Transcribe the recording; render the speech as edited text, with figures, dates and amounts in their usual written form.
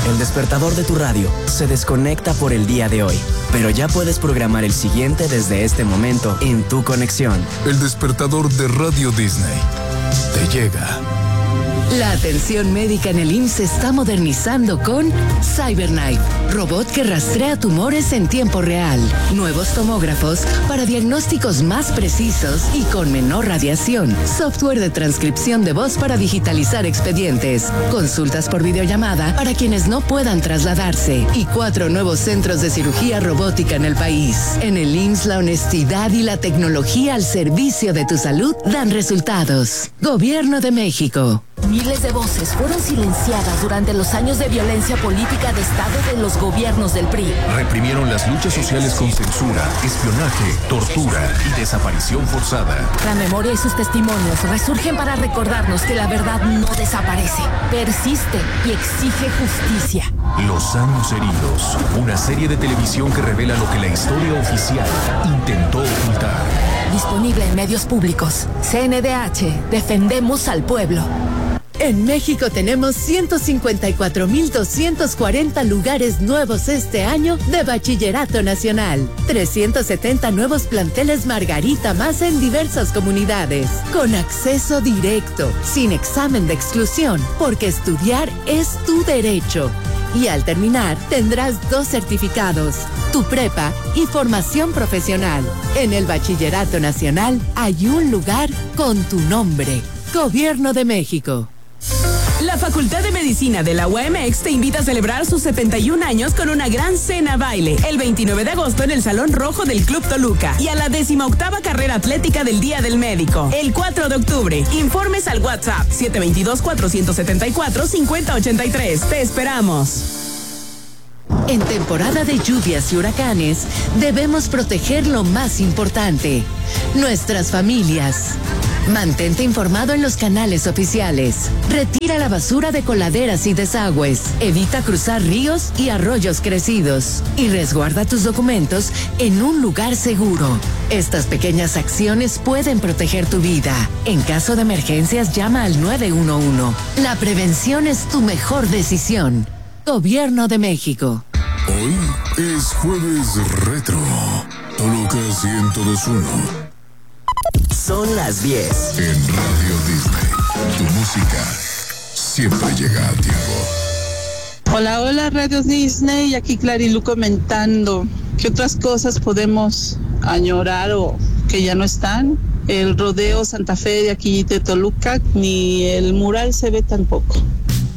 El despertador de tu radio se desconecta por el día de hoy, pero ya puedes programar el siguiente desde este momento en tu conexión. El despertador de Radio Disney te llega. La atención médica en el IMSS se está modernizando con CyberKnife, robot que rastrea tumores en tiempo real. Nuevos tomógrafos para diagnósticos más precisos y con menor radiación. Software de transcripción de voz para digitalizar expedientes. Consultas por videollamada para quienes no puedan trasladarse. Y 4 nuevos centros de cirugía robótica en el país. En el IMSS, la honestidad y la tecnología al servicio de tu salud dan resultados. Gobierno de México. Miles de voces fueron silenciadas durante los años de violencia política de Estado de los gobiernos del PRI. Reprimieron las luchas sociales con censura, espionaje, tortura y desaparición forzada. La memoria y sus testimonios resurgen para recordarnos que la verdad no desaparece, persiste y exige justicia. Los años heridos, una serie de televisión que revela lo que la historia oficial intentó ocultar. Disponible en medios públicos. CNDH, defendemos al pueblo. En México tenemos 154,240 lugares nuevos este año de Bachillerato Nacional. 370 nuevos planteles Margarita más en diversas comunidades. Con acceso directo, sin examen de exclusión, porque estudiar es tu derecho. Y al terminar, tendrás 2 certificados, tu prepa y formación profesional. En el Bachillerato Nacional hay un lugar con tu nombre. Gobierno de México. La Facultad de Medicina de la UAMX te invita a celebrar sus 71 años con una gran cena baile el 29 de agosto en el Salón Rojo del Club Toluca y a la 18ª carrera atlética del Día del Médico el 4 de octubre. Informes al WhatsApp 722-474-5083. Te esperamos. En temporada de lluvias y huracanes, debemos proteger lo más importante, nuestras familias. Mantente informado en los canales oficiales. Retira la basura de coladeras y desagües. Evita cruzar ríos y arroyos crecidos. Y resguarda tus documentos en un lugar seguro. Estas pequeñas acciones pueden proteger tu vida. En caso de emergencias, llama al 911. La prevención es tu mejor decisión. Gobierno de México. Hoy es Jueves Retro. Toluca 102.1. Son las 10. En Radio Disney, tu música siempre llega a tiempo. Hola, hola Radio Disney, aquí Clarilu comentando. ¿Qué otras cosas podemos añorar o que ya no están? El rodeo Santa Fe de aquí de Toluca, ni el mural se ve tampoco.